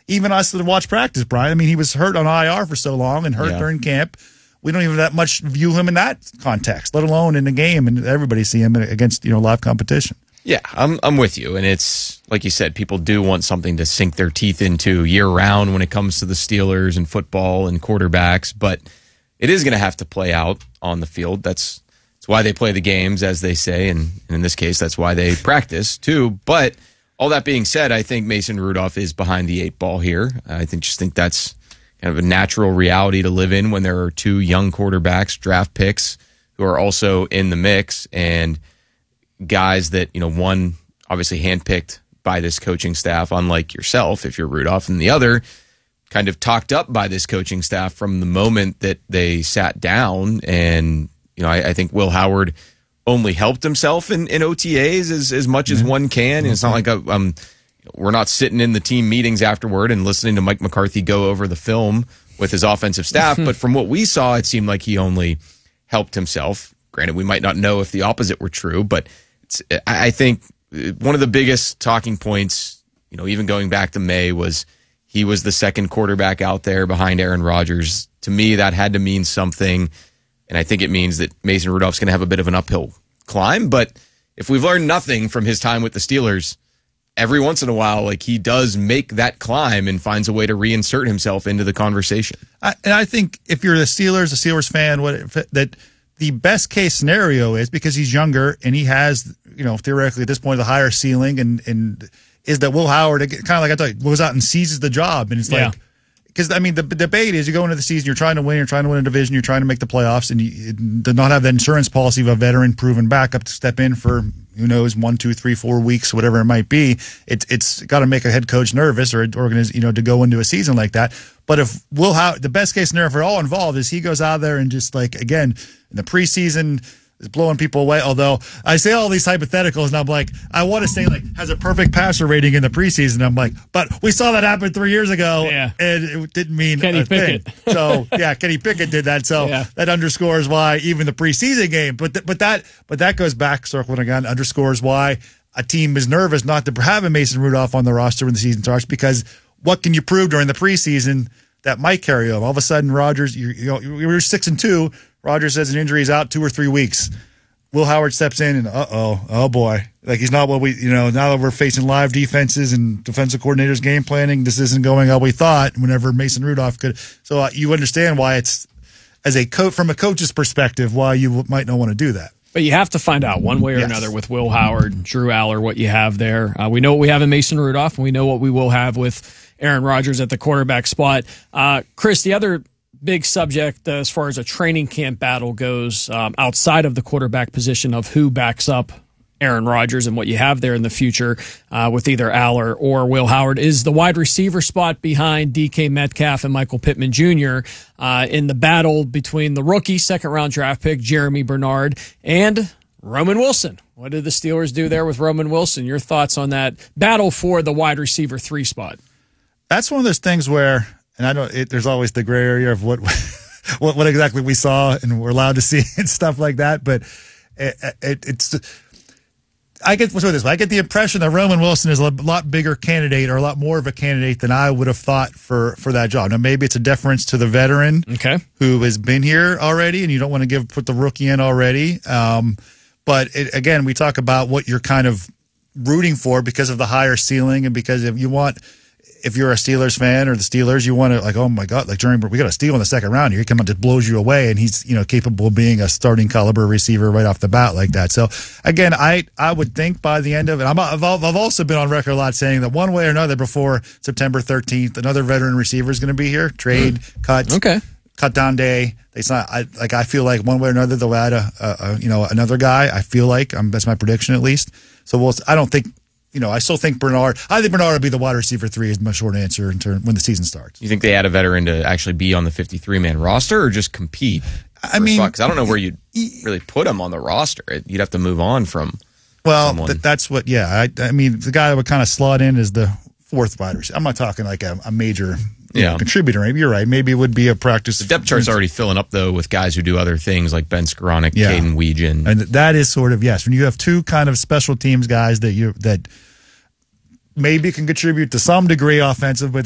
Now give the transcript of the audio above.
even us that watch practice, Brian. I mean, he was hurt on IR for so long and hurt during camp. We don't even that much view him in that context, let alone in the game, and everybody see him against live competition. Yeah, I'm with you, and it's like you said, people do want something to sink their teeth into year round when it comes to the Steelers and football and quarterbacks, but it is going to have to play out on the field. That's why they play the games, as they say, and in this case, that's why they practice too. But all that being said, I think Mason Rudolph is behind the 8 ball here. I think that's kind of a natural reality to live in when there are 2 young quarterbacks, draft picks, who are also in the mix, and guys that, one obviously handpicked by this coaching staff, unlike yourself if you're Rudolph, and the other kind of talked up by this coaching staff from the moment that they sat down. And, I think Will Howard only helped himself in OTAs as much as one can. And it's not like we're not sitting in the team meetings afterward and listening to Mike McCarthy go over the film with his offensive staff. But from what we saw, it seemed like he only helped himself. Granted, we might not know if the opposite were true, but I think one of the biggest talking points, even going back to May, was he was the second quarterback out there behind Aaron Rodgers. To me, that had to mean something. And I think it means that Mason Rudolph's going to have a bit of an uphill climb. But if we've learned nothing from his time with the Steelers, every once in a while, he does make that climb and finds a way to reinsert himself into the conversation. And I think if you're a Steelers fan, that the best case scenario is, because he's younger and he has, theoretically at this point, the higher ceiling, and is that Will Howard, kind of like I thought, goes out and seizes the job. And it's because, the debate is you go into the season, you're trying to win a division, you're trying to make the playoffs, and you do not have the insurance policy of a veteran proven backup to step in for, who knows, 1, 2, 3, 4 weeks, whatever it might be. It's got to make a head coach nervous or to go into a season like that. But if Will Howard, the best case scenario for all involved is he goes out there and just again, in the preseason, is blowing people away. Although I say all these hypotheticals, and I'm like, I want to say has a perfect passer rating in the preseason. I'm like, but we saw that happen 3 years ago, and it didn't mean Kenny Pickett. So Kenny Pickett did that. So that underscores why even the preseason game. But that goes back, circling again, underscores why a team is nervous not to have a Mason Rudolph on the roster when the season starts, because what can you prove during the preseason that might carry over? All of a sudden, Rodgers, you're 6-2. Rodgers says an injury is out 2 or 3 weeks. Will Howard steps in and oh boy, he's not what we, now that we're facing live defenses and defensive coordinators game planning, this isn't going how we thought. Whenever Mason Rudolph could, so you understand why it's, as a coach, from a coach's perspective, why you might not want to do that. But you have to find out one way or another with Will Howard, Drew Aller, what you have there. We know what we have in Mason Rudolph, and we know what we will have with Aaron Rodgers at the quarterback spot. Chris, the other big subject as far as a training camp battle goes, outside of the quarterback position of who backs up Aaron Rodgers and what you have there in the future with either Aller or Will Howard, is the wide receiver spot behind DK Metcalf and Michael Pittman Jr. In the battle between the rookie second-round draft pick Jeremy Bernard and Roman Wilson. What did the Steelers do there with Roman Wilson? Your thoughts on that battle for the wide receiver 3 spot? That's one of those things where, and I know there's always the gray area of what exactly we saw and we're allowed to see and stuff like that. But I get the impression that Roman Wilson is a lot bigger candidate, or a lot more of a candidate than I would have thought for that job. Now, maybe it's a deference to the veteran who has been here already, and you don't want to put the rookie in already. But again, we talk about what you're kind of rooting for because of the higher ceiling, and because if you're a Steelers fan or the Steelers, you want to, oh my God, Jeremy, we got a steal in the second round here. He comes out, just blows you away, and he's capable of being a starting caliber receiver right off the bat like that. So again, I would think by the end of it, I've also been on record a lot saying that one way or another before September 13th, another veteran receiver is going to be here. Trade, cut down day. I feel like one way or another they'll add another guy. I feel like that's my prediction at least. So I don't think. I still think Bernard. I think Bernard will be the wide receiver 3 is my short answer when the season starts. You think they add a veteran to actually be on the 53-man roster, or just compete? Because I don't know where you'd really put him on the roster. You'd have to move on from. Well, that's what. Yeah, I mean, the guy that would kind of slot in is the 4th wide receiver. I'm not talking like a major contributor. Maybe you're right. Maybe it would be a practice. The depth chart's already filling up though with guys who do other things like Ben Skoranek, Caden Weegan, and that is sort of when you have 2 kind of special teams guys that maybe can contribute to some degree offensively.